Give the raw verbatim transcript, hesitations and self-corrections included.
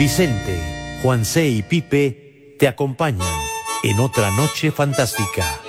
Vicente, Juan C. y Pipe te acompañan en otra noche fantástica.